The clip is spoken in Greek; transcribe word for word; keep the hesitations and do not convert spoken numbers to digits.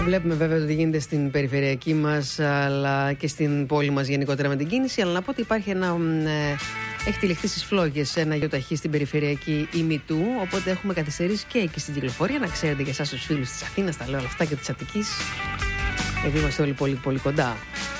Βλέπουμε βέβαια ότι γίνεται στην περιφερειακή μας αλλά και στην πόλη μας γενικότερα με την κίνηση. Αλλά να πω ότι υπάρχει ένα. Ε, έχει τυλιχθεί στις φλόγες ένα γεωταχή στην περιφερειακή ημιτού. Οπότε έχουμε καθυστερήσει και εκεί στην κυκλοφορία. Να ξέρετε για εσάς τους φίλους της Αθήνας, τα λέω όλα αυτά και της Αττικής. Γιατί είμαστε όλοι πολύ, πολύ κοντά.